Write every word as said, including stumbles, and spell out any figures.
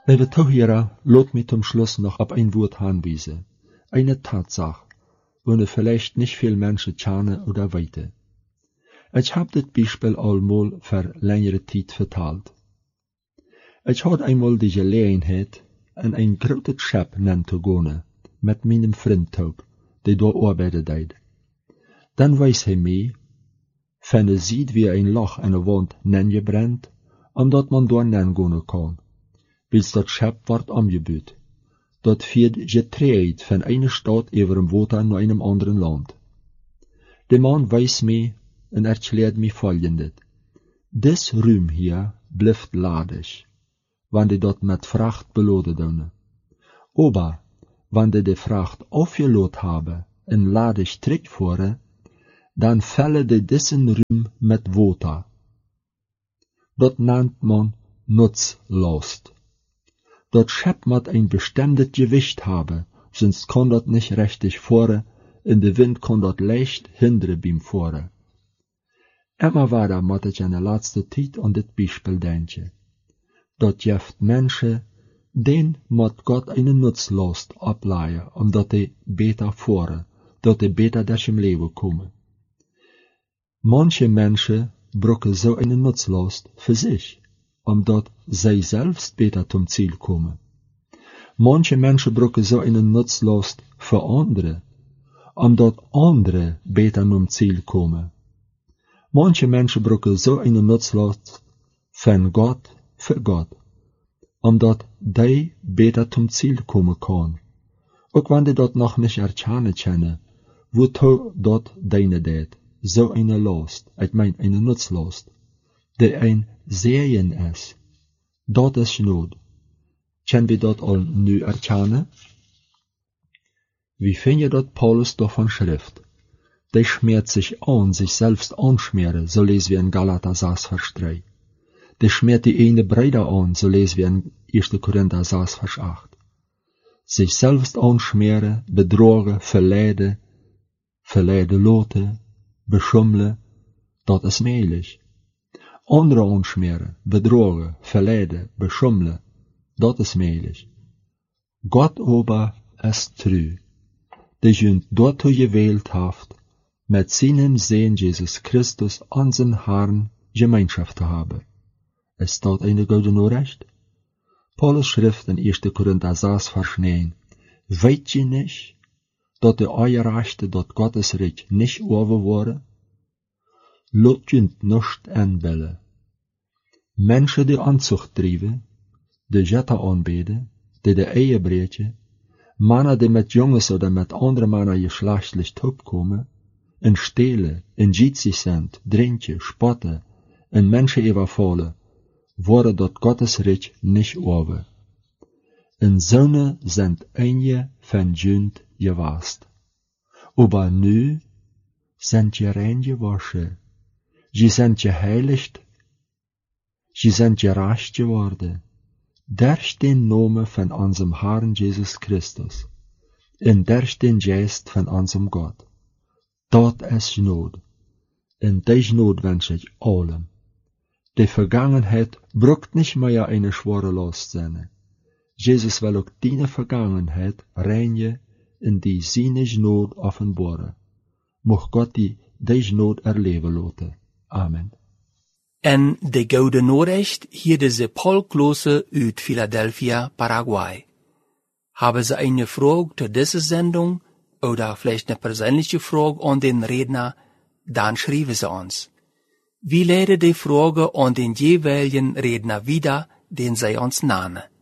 Liebe Zuhörer, lasst mich zum Schluss noch auf ein Wort hinweisen. Eine Tatsache, ohne vielleicht nicht viel Menschen kennen oder weten. Ich habe das Beispiel allemaal für längere Zeit verteld. Ich had einmal die Gelegenheit, in ein großes Schiff zu gehen, mit meinem Freund Taub, der dort arbeiten deed. Dann weiß er mir, wenn er sieht, wie ein Loch in der Wand nebrennt, omdat man dort gehen kann. Bis dat Schiff wordt omgebuut. Dat wird getreid von einer Stadt über dem Wasser naar einem anderen Land. Der Mann weiß mir und erklärt mir folgendes. Dis Ruim hier blijft ladig, wanneer die dat met Fracht beladen doen. Aber, wanneer die Fracht aufgeladen hebben en ladig terugvoeren, dan vullen die diesen Ruim met water. Dat nennt man Nutzlast. Dat Schiff moet ein bestimmtes Gewicht haben, sonst kann dat nicht richtig fahren, und der Wind kann dat leicht hinderen beim Fahren. Immer wieder moet ich in der letzten Zeit an dit Beispiel denken. Dat geeft Menschen, den moet Gott eine Nutzlast ableihen, omdat die beter fahren, dat die beter durch im Leben kommen. Manche Menschen brauchen so eine Nutzlast für sich, omdat zij selbst beter zum Ziel kommen. Manche Menschen brauchen so eine Nutzlast für andere, omdat andere beter zum Ziel kommen. Manche Menschen brauchen so eine Nutzlast von Gott für Gott, omdat die beter zum Ziel kommen kann. Ook wenn die dat noch nicht erkennen können, wozu dat deine deed, so eine Last, ich mein eine Nutzlast, die ein Sehen ist. Dat is nood. Können wir dat al nu erkennen? Wie finde je dat Paulus davon schrift? Der schmiert sich an, sich selbst anschmieren, so lesen wir in Galater sechs, Vers drei. Der schmiert die eine Brüder an, so lesen wir in erster Korinther sechs, Vers acht. Sich selbst anschmieren, bedragen, verleiden, verleiden laten, beschummeln, dat is möglich. Andere anschmieren, bedragen, verleiden, beschummeln, dat is möglich. Gott aber ist treu, der uns dazu gewählt hat, mit seinem Sohn Jesus Christus, unseren Herrn, Gemeinschaft zu haben. Ist das eine gute Nachricht? Paulus schrift in erster Korinther sechs, Vers neun, weet je nicht, dat de euer Rechte dat Gottes Reich nicht overwaren? Lot je nicht aanbellen. Menschen die Anzucht drijven, die Götter aanbeden, die de Ehe breken, Männer die mit Jungs oder mit anderen Männern geschlechtlich opkomen, en stelen, en gietsig sind, drinken, spotten, en Menschen überfallen, worden dat Gottes Reich nicht over. En Söhne sind einige von Jünd gewast. Aber nu sind je rein gewaschen, sie sind geheiligt, sie sind gerecht geworden, durch den Namen von unserem Herrn Jesus Christus, und durch den Geist von unserem Gott. Dat is nood, en deze nood wens ich allen. Die Vergangenheit braucht nicht mehr eine schwere Last sein. Jesus will auch deine Vergangenheit reinigen in die seine Nood offenbaren. Mocht Gott die deze nood erleben lassen. Amen. En de Gouden Nachricht hier deze Paul Klose uit Philadelphia, Paraguay. Haben Sie eine Frage zu dieser Sendung oder vielleicht eine persönliche Frage an den Redner, dann schreiben Sie uns. Wir leiten die Frage an den jeweiligen Redner wieder, den Sie uns nennen.